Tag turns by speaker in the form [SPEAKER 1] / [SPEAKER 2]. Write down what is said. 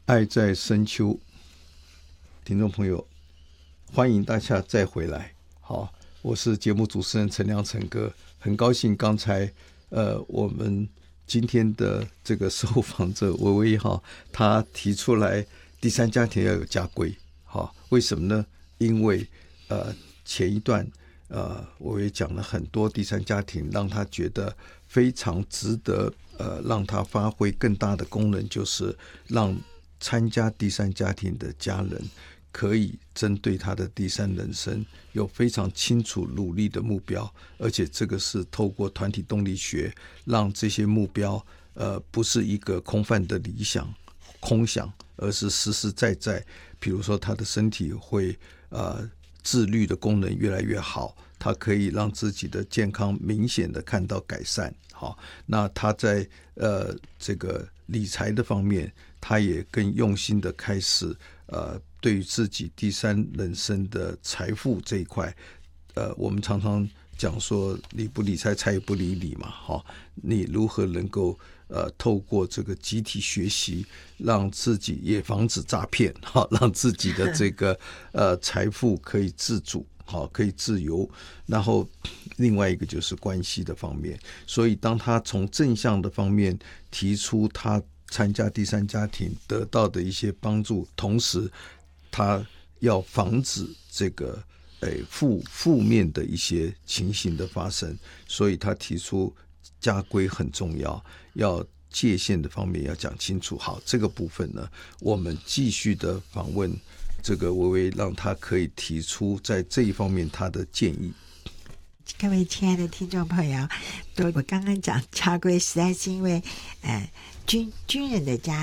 [SPEAKER 1] 爱在深秋，听众朋友，欢迎大家再回来。好，我是节目主持人陈亮陈哥，很高兴刚才我们今天的这个受访者薇薇哈，他提出来第三家庭要有家规。好，为什么呢？因为前一段我也讲了很多第三家庭，让他觉得非常值得让他发挥更大的功能，就是让参加第三家庭的家人可以针对他的第三人生有非常清楚努力的目标，而且这个是透过团体动力学让这些目标不是一个空泛的理想空想，而是实实在在，比如说他的身体会自律的功能越来越好，他可以让自己的健康明显的看到改善。好，那他在这个理财的方面，他也更用心的开始对于自己第三人生的财富这一块，我们常常讲说理不理财，财也不理你嘛。好，你如何能够透过这个集体学习，让自己也防止诈骗，好，让自己的这个财富可以自主，好，可以自由。然后另外一个就是关系的方面，所以当他从正向的方面提出他参加第三家庭得到的一些帮助，同时他要防止这个负面的一些情形的发生，所以他提出家规很重要，要界限的方面要讲清楚。好，这个部分呢，我们继续的访问这个薇薇，让他可以提出在这一方面他的建议。
[SPEAKER 2] 各位亲爱的听众朋友，我刚刚讲家规，实在是因为军人的家